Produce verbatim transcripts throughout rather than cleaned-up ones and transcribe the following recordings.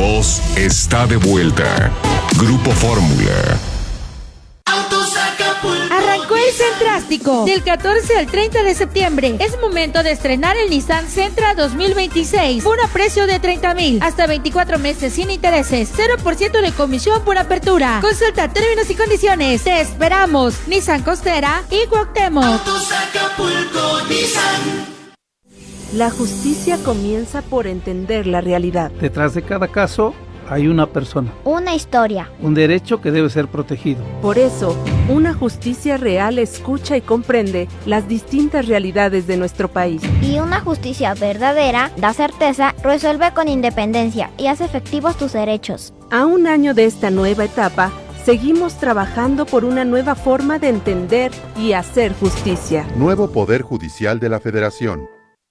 voz está de vuelta. Grupo Fórmula. Arrancó el Centrástico del catorce al treinta de septiembre. Es momento de estrenar el Nissan Sentra dos mil veintiséis por a precio de treinta mil, hasta veinticuatro meses sin intereses, cero por ciento de comisión por apertura. Consulta términos y condiciones. Te esperamos. Nissan Costera y Cuauhtémoc. Autos Acapulco, Nissan. La justicia comienza por entender la realidad. Detrás de cada caso hay una persona. Una historia. Un derecho que debe ser protegido. Por eso, una justicia real escucha y comprende las distintas realidades de nuestro país. Y una justicia verdadera da certeza, resuelve con independencia y hace efectivos tus derechos. A un año de esta nueva etapa, seguimos trabajando por una nueva forma de entender y hacer justicia. Nuevo Poder Judicial de la Federación.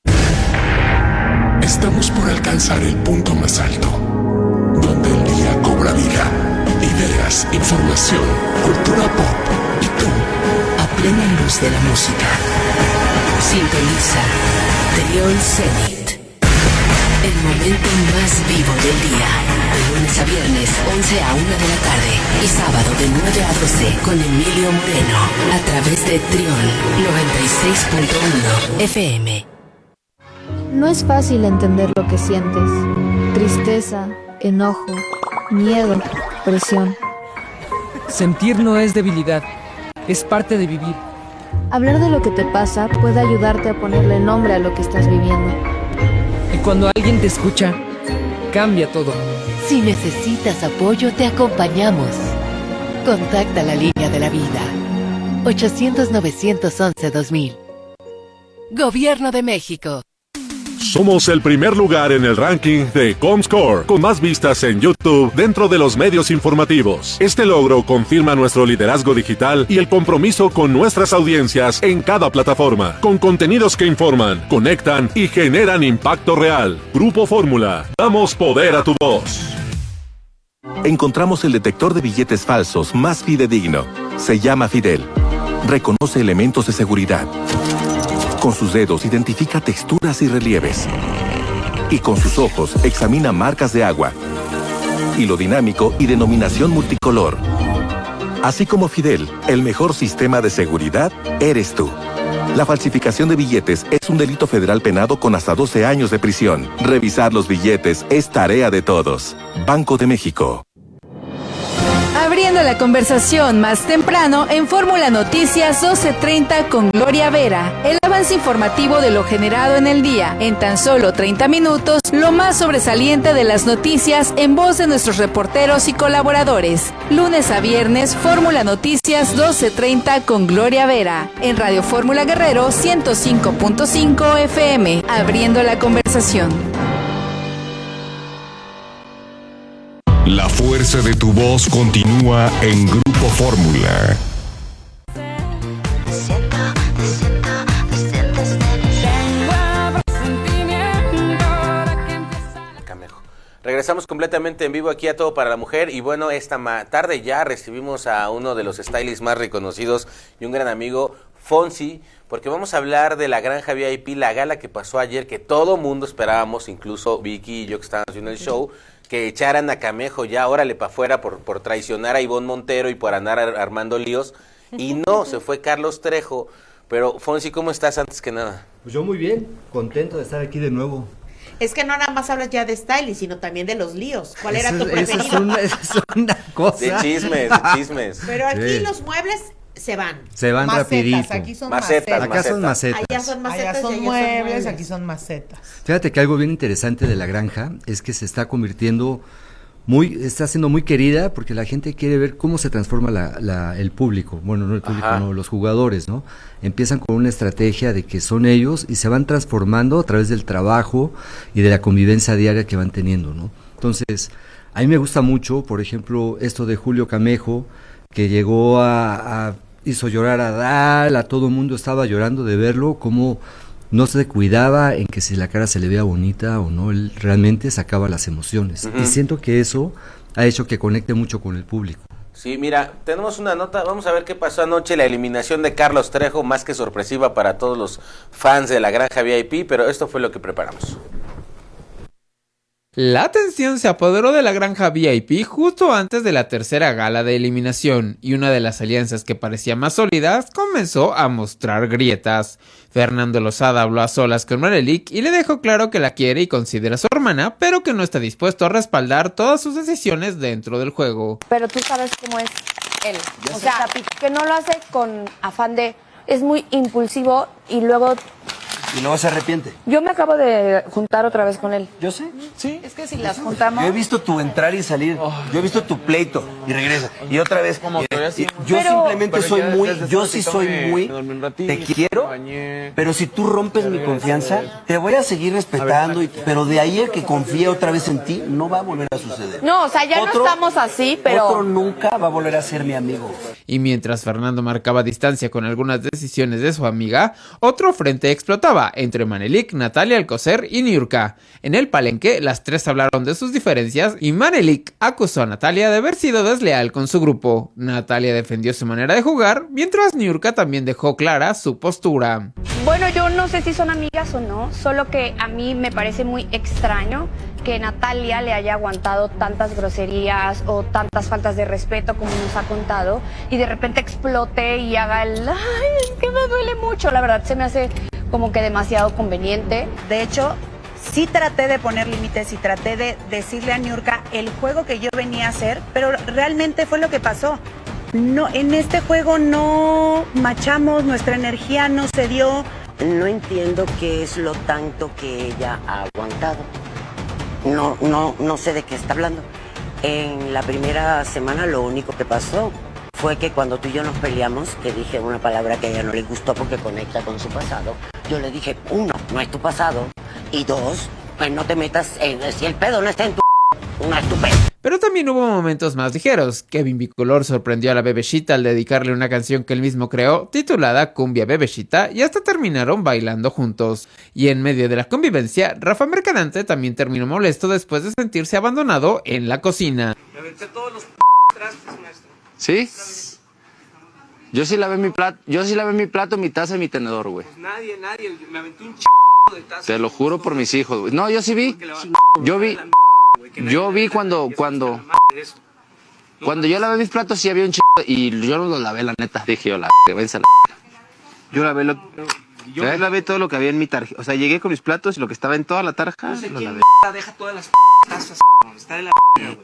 Estamos por alcanzar el punto más alto, donde el día cobra vida, ideas, información, cultura pop y tú, a plena luz de la música. Sintoniza Trión Zenit, el momento más vivo del día, de lunes a viernes, once a una de la tarde, y sábado de nueve a doce, con Emilio Moreno, a través de Trión noventa y seis punto uno F M. No es fácil entender lo que sientes. Tristeza, enojo, miedo, presión. Sentir no es debilidad, es parte de vivir. Hablar de lo que te pasa puede ayudarte a ponerle nombre a lo que estás viviendo. Y cuando alguien te escucha, cambia todo. Si necesitas apoyo, te acompañamos. Contacta la línea de la vida. ochocientos, novecientos once, dos mil. Gobierno de México. Somos el primer lugar en el ranking de Comscore, con más vistas en YouTube dentro de los medios informativos. Este logro confirma nuestro liderazgo digital y el compromiso con nuestras audiencias en cada plataforma, con contenidos que informan, conectan y generan impacto real. Grupo Fórmula, damos poder a tu voz. Encontramos el detector de billetes falsos más fidedigno. Se llama Fidel. Reconoce elementos de seguridad. Con sus dedos identifica texturas y relieves. Y con sus ojos examina marcas de agua, hilo dinámico y denominación multicolor. Así como Fidel, el mejor sistema de seguridad eres tú. La falsificación de billetes es un delito federal penado con hasta doce años de prisión. Revisar los billetes es tarea de todos. Banco de México. Abriendo la conversación más temprano en Fórmula Noticias doce treinta con Gloria Vera. El avance informativo de lo generado en el día. En tan solo treinta minutos, lo más sobresaliente de las noticias en voz de nuestros reporteros y colaboradores. Lunes a viernes, Fórmula Noticias doce treinta con Gloria Vera. En Radio Fórmula Guerrero ciento cinco punto cinco F M. Abriendo la conversación. La fuerza de tu voz continúa en Grupo Fórmula. Regresamos completamente en vivo aquí a Todo para la Mujer y bueno, esta ma- tarde ya recibimos a uno de los stylists más reconocidos y un gran amigo, Fonsi, porque vamos a hablar de la Granja V I P, la gala que pasó ayer, que todo mundo esperábamos, incluso Vicky y yo que estábamos viendo el show, que echaran a Camejo ya, órale para afuera por, por traicionar a Ivonne Montero y por andar ar- armando líos, y no, se fue Carlos Trejo. Pero Fonsi, ¿cómo estás antes que nada? Pues yo muy bien, contento de estar aquí de nuevo. Es que no nada más hablas ya de style, sino también de los líos. ¿Cuál eso, era tu preferido? Eso es una, eso es una cosa. De chismes, de chismes. Pero aquí sí. Los muebles se van. Se van macetas, rapidito. Aquí son macetas. macetas. Acá son macetas. Allá son macetas. Allá son y allá muebles, son muebles, aquí son macetas. Fíjate que algo bien interesante de la granja es que se está convirtiendo muy, está siendo muy querida porque la gente quiere ver cómo se transforma la, la, el público, bueno, no el público, Ajá. no, los jugadores, ¿no? Empiezan con una estrategia de que son ellos y se van transformando a través del trabajo y de la convivencia diaria que van teniendo, ¿no? Entonces, a mí me gusta mucho, por ejemplo, esto de Julio Camejo, que llegó a, a hizo llorar a Dal, a todo el mundo estaba llorando de verlo, cómo no se cuidaba en que si la cara se le vea bonita o no, él realmente sacaba las emociones. Uh-huh. Y siento que eso ha hecho que conecte mucho con el público. Sí, mira, tenemos una nota, vamos a ver qué pasó anoche, la eliminación de Carlos Trejo, más que sorpresiva para todos los fans de la Granja V I P, pero esto fue lo que preparamos. La tensión se apoderó de la granja V I P justo antes de la tercera gala de eliminación, y una de las alianzas que parecía más sólidas comenzó a mostrar grietas. Fernando Lozada habló a solas con Manelik y le dejó claro que la quiere y considera a su hermana, pero que no está dispuesto a respaldar todas sus decisiones dentro del juego. Pero tú sabes cómo es él, o sea, que no lo hace con afán de... es muy impulsivo y luego... Y luego se arrepiente. Yo me acabo de juntar otra vez con él. ¿Yo sé? Sí. Es que si las juntamos... Yo he visto tu entrar y salir. Yo he visto tu pleito y regresa. Y otra vez. Como y, y, yo pero, simplemente pero soy muy... Yo sí soy me, muy... Me ratito, te quiero, pero si tú rompes mi confianza, te voy a seguir respetando. Ver, y, pero de ahí el que confíe otra vez en ti, no va a volver a suceder. No, o sea, ya otro, no estamos así, pero... Otro nunca va a volver a ser mi amigo. Y mientras Fernando marcaba distancia con algunas decisiones de su amiga, otro frente explotaba entre Manelik, Natalia Alcocer y Niurka. En el palenque, las tres hablaron de sus diferencias y Manelik acusó a Natalia de haber sido desleal con su grupo. Natalia defendió su manera de jugar, mientras Niurka también dejó clara su postura. Bueno, yo no sé si son amigas o no, solo que a mí me parece muy extraño que Natalia le haya aguantado tantas groserías o tantas faltas de respeto como nos ha contado y de repente explote y haga el ay, es que me duele mucho. La verdad se me hace como que demasiado conveniente. De hecho, sí traté de poner límites y traté de decirle a Niurka el juego que yo venía a hacer, pero realmente fue lo que pasó. No, en este juego no machamos, nuestra energía no se dio. No entiendo qué es lo tanto que ella ha aguantado. No, no, no sé de qué está hablando. En la primera semana lo único que pasó fue que cuando tú y yo nos peleamos, que dije una palabra que a ella no le gustó porque conecta con su pasado, yo le dije, uno, no es tu pasado, y dos, pues no te metas en, si el pedo no está en tu no es tu pedo. Pero también hubo momentos más ligeros. Kevin Bicolor sorprendió a la Bebeshita al dedicarle una canción que él mismo creó, titulada Cumbia Bebeshita, y hasta terminaron bailando juntos. Y en medio de la convivencia, Rafa Mercadante también terminó molesto después de sentirse abandonado en la cocina. Me aventé todos los trastes, maestro. ¿Sí? Yo sí lavé mi plato, yo sí lavé mi plato, mi taza y mi tenedor, güey. Pues nadie, nadie, me aventé un ch... de taza. Te lo juro por mis hijos, güey. No, yo sí vi. Yo vi. Yo vi cuando, cuando, cuando yo lavé mis platos sí había un ch... y yo no los lavé, la neta. Dije yo, la que vence la... Yo lavé lo... Yo ¿Eh? lavé todo lo que había en mi tarjeta. O sea, llegué con mis platos y lo que estaba en toda la tarja, no sé lo quién lavé. Deja todas las tazas, está de la güey.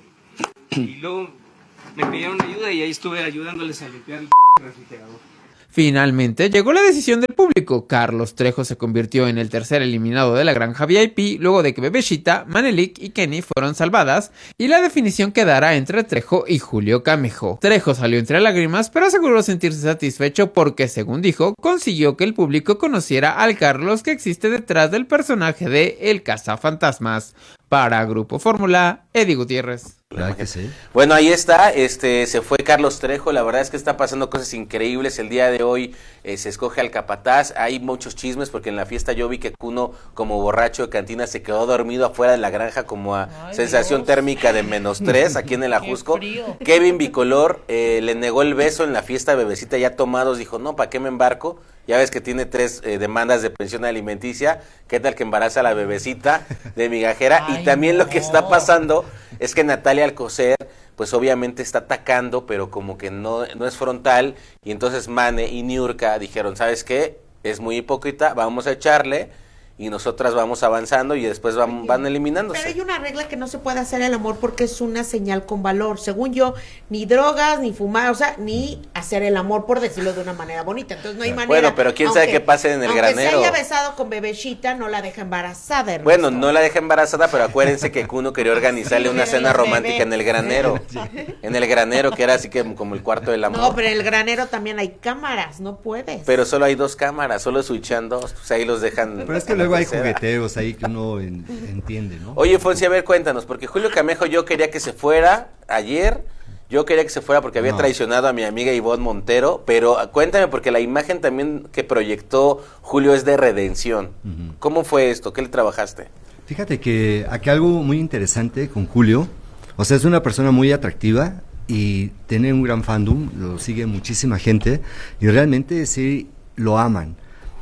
Y luego me pidieron ayuda y ahí estuve ayudándoles a limpiar el refrigerador. Finalmente llegó la decisión del público. Carlos Trejo se convirtió en el tercer eliminado de la granja V I P luego de que Bebeshita, Manelik y Kenny fueron salvadas, y la definición quedará entre Trejo y Julio Camejo. Trejo salió entre lágrimas, pero aseguró sentirse satisfecho porque, según dijo, consiguió que el público conociera al Carlos que existe detrás del personaje de El Cazafantasmas. Para Grupo Fórmula, Eddie Gutiérrez. ¿Verdad que sí? Bueno, ahí está, este, se fue Carlos Trejo, la verdad es que está pasando cosas increíbles, el día de hoy eh, se escoge al capataz, hay muchos chismes porque en la fiesta yo vi que Kuno como borracho de cantina se quedó dormido afuera de la granja como a Ay, sensación Dios. térmica de menos tres aquí en el Ajusco. Kevin Bicolor eh, le negó el beso en la fiesta de Bebecita ya tomados, dijo no, ¿para qué me embarco? Ya ves que tiene tres eh, demandas de pensión alimenticia, ¿qué tal que embaraza a la Bebecita de migajera? Ay, y también no. Lo que está pasando es que Natalia Alcocer, pues obviamente está atacando, pero como que no, no es frontal, y entonces Mane y Niurka dijeron, ¿sabes qué? Es muy hipócrita, vamos a echarle, y nosotras vamos avanzando y después van, van eliminándose. Pero hay una regla que no se puede hacer el amor porque es una señal con valor. Según yo, ni drogas, ni fumar, o sea, ni hacer el amor, por decirlo de una manera bonita. Entonces no hay manera. Bueno, pero quién aunque, sabe qué pase en el aunque granero. Aunque se haya besado con Bebeshita, no la deja embarazada, Ernesto. Bueno, no la deja embarazada, pero acuérdense que Kuno quería organizarle una cena romántica en el granero. En el granero, que era así que como el cuarto del amor. No, pero en el granero también hay cámaras, no puedes. Pero solo hay dos cámaras, solo switchan dos, pues ahí los dejan. Pero es que luego hay jugueteos ahí que uno en, entiende, ¿no? Oye, Fonsi, a ver, cuéntanos, porque Julio Camejo yo quería que se fuera ayer, yo quería que se fuera porque había no. traicionado a mi amiga Ivonne Montero, pero cuéntame, porque la imagen también que proyectó Julio es de redención. Uh-huh. ¿Cómo fue esto? ¿Qué le trabajaste? Fíjate que aquí algo muy interesante con Julio, o sea, es una persona muy atractiva y tiene un gran fandom, lo sigue muchísima gente y realmente sí lo aman.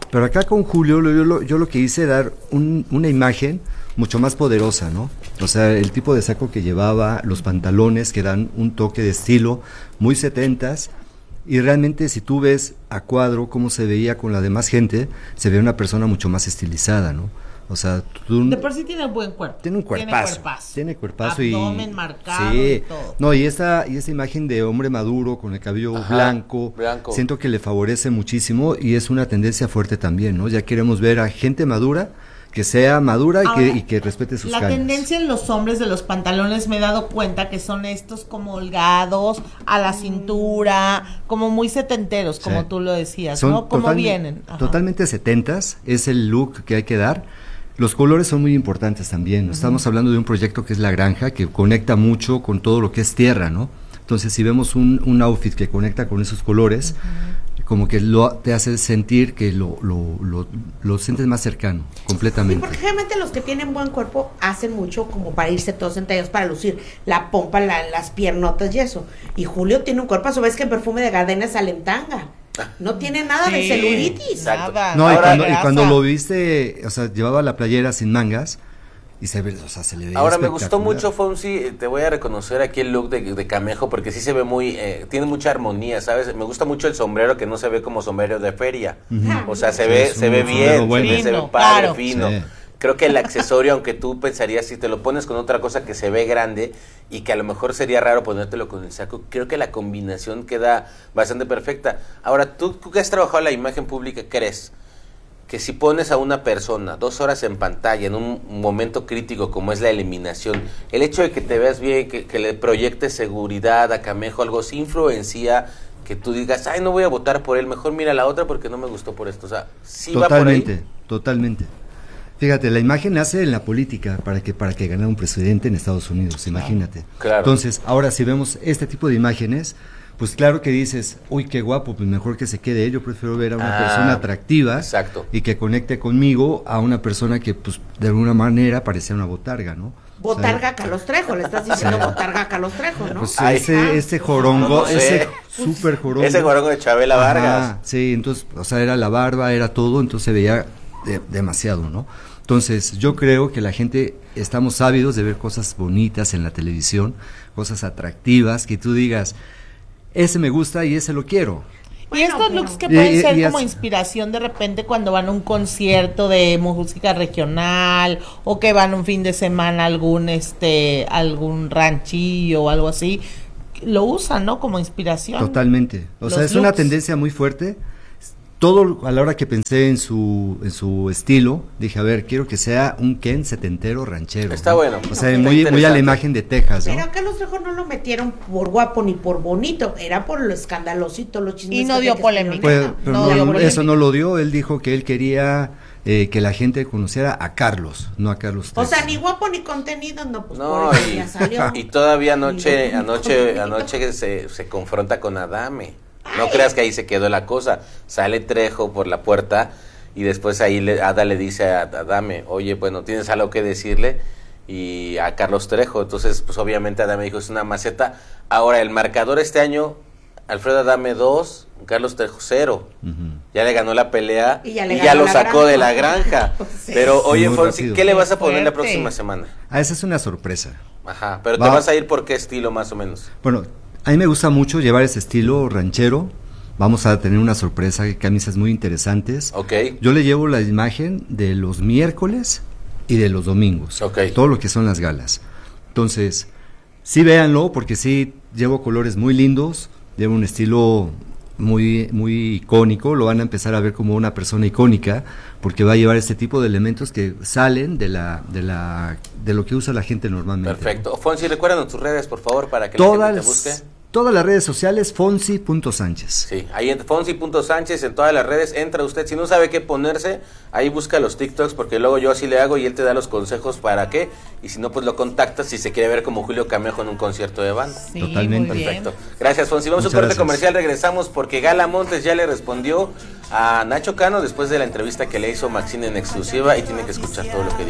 Pero acá con Julio, yo lo, yo lo que hice dar un, una imagen mucho más poderosa, ¿no? O sea, el tipo de saco que llevaba, los pantalones que dan un toque de estilo muy setentas, y realmente si tú ves a cuadro cómo se veía con la demás gente, se ve una persona mucho más estilizada, ¿no? O sea, tú... De por sí tiene buen cuerpo. Tiene un cuerpazo. Tiene cuerpazo. Tiene cuerpazo y... Abdomen marcado sí. y todo. No, y esta, y esta imagen de hombre maduro con el cabello Ajá, blanco, blanco, siento que le favorece muchísimo y es una tendencia fuerte también, ¿no? Ya queremos ver a gente madura, que sea madura y, Ahora, que, y que respete sus la canas. tendencia en los hombres de los pantalones me he dado cuenta que son estos como holgados, a la cintura, como muy setenteros, como Sí. tú lo decías, Son ¿no? ¿Cómo total- vienen? Ajá. Totalmente setentas, es el look que hay que dar. Los colores son muy importantes también. Ujú. Estamos hablando de un proyecto que es La Granja, que conecta mucho con todo lo que es tierra, ¿no? Entonces, si vemos un, un outfit que conecta con esos colores, como que lo te hace sentir que lo, lo, lo, lo sientes más cercano, Sí, completamente. porque generalmente los que tienen buen cuerpo hacen mucho como para irse todos entallados, para lucir la pompa, la- las piernotas y eso. Y Julio tiene un cuerpo, a su vez que en Perfume de Gardenia sale en tanga. No tiene nada de Sí, celulitis. nada. No, y Ahora, cuando, y grasa. cuando lo viste, o sea, llevaba la playera sin mangas y se ve, o sea, se le veía Ahora me gustó espectacular. mucho, Fonsi, eh, te voy a reconocer aquí el look de, de Camejo porque sí se ve muy, eh, tiene mucha armonía, ¿sabes? Me gusta mucho el sombrero que no se ve como sombrero de feria, Ujú. o sea, se Sí, ve, es se un ve sombrero bien, bueno. se ve, se ve Fino, padre, claro. fino. Sí. Creo que el accesorio, aunque tú pensarías si te lo pones con otra cosa que se ve grande y que a lo mejor sería raro ponértelo con el saco, creo que la combinación queda bastante perfecta. Ahora, tú, tú que has trabajado la imagen pública, ¿crees que si pones a una persona dos horas en pantalla en un momento crítico como es la eliminación, el hecho de que te veas bien, que, que le proyectes seguridad a Camejo, algo sí influencia que tú digas, ay, no voy a votar por él, mejor mira la otra porque no me gustó por esto? O sea, sí va por ahí. Totalmente, totalmente. Fíjate, la imagen nace en la política para que para que ganara un presidente en Estados Unidos, imagínate. Claro. Entonces, ahora si vemos este tipo de imágenes, pues claro que dices, uy, qué guapo, pues mejor que se quede él. Yo prefiero ver a una Ah, persona atractiva exacto. y que conecte conmigo a una persona que, pues, de alguna manera parecía una botarga, ¿no? Botarga Carlos Trejo, le estás diciendo botarga Carlos Trejo, ¿no? Pues Ay. ese, ese jorongo, No, no sé. ese súper jorongo. Ese jorongo de Chabela Ajá, Vargas. sí, entonces, o sea, era la barba, era todo, entonces se veía de- demasiado, ¿no? Entonces, yo creo que la gente estamos ávidos de ver cosas bonitas en la televisión, cosas atractivas, que tú digas, ese me gusta y ese lo quiero. Y estos looks que Y- pueden y- ser y como así- inspiración de repente cuando van a un concierto de música regional o que van un fin de semana a algún este algún ranchillo o algo así, lo usan, ¿no? Como inspiración. Totalmente. O sea, Los es una looks. tendencia muy fuerte. Todo a la hora que pensé en su en su estilo, dije, a ver, quiero que sea un Ken setentero ranchero. Está ¿no? bueno. O sea, Está muy, muy a la interesante. imagen de Texas, ¿no? Pero a Carlos Trejo no lo metieron por guapo ni por bonito, era por lo escandalosito, los chismes. Y no que- dio que polémica. Pues, pero No no, dio no, polémica. eso no lo dio. Él dijo que él quería eh, que la gente conociera a Carlos, no a Carlos O Trejo. sea, ni guapo ni contenido, no, pues No, por eso y, ya salió. y todavía anoche, anoche, anoche se, se confronta con Adame. No creas que ahí se quedó la cosa. Sale Trejo por la puerta y después ahí le, Ada le dice a Adame, oye, bueno, ¿tienes algo que decirle? Y a Carlos Trejo. Entonces, pues obviamente Adame dijo, es una maceta. Ahora, el marcador este año, Alfredo Adame dos, Carlos Trejo cero. Ya le ganó la pelea Y y ya ya, le ganó lo la sacó granja. de la granja. Sí. Pero, oye, Muy Fonsi, rápido. ¿qué le vas a poner la Fuerte. próxima semana? Ah, esa es una sorpresa. Ajá, pero Va- te vas a ir por qué estilo más o menos. Bueno, a mí me gusta mucho llevar ese estilo ranchero. Vamos a tener una sorpresa, camisas muy interesantes. Ok. Yo le llevo la imagen de los miércoles y de los domingos. Ok. Todo lo que son las galas. Entonces, sí véanlo, porque sí llevo colores muy lindos, llevo un estilo muy, muy icónico, lo van a empezar a ver como una persona icónica, porque va a llevar este tipo de elementos que salen de la, de la, de lo que usa la gente normalmente. Perfecto. Fonsi, recuérdanos tus redes, por favor, para que Todas la gente las, te busque. todas las redes sociales, fonsi punto sánchez. Sí, ahí en Fonsi punto Sánchez, en todas las redes, entra usted. Si no sabe qué ponerse, ahí busca los TikToks, porque luego yo así le hago y él te da los consejos para qué. Y si no, pues lo contactas si se quiere ver como Julio Camejo en un concierto de banda. Sí, Totalmente. muy bien. Perfecto. Gracias, Fonsi. Vamos a un Muchas corte gracias. comercial, regresamos porque Gala Montes ya le respondió a Nacho Cano después de la entrevista que le hizo Maxine en exclusiva y tiene que escuchar todo lo que dijo.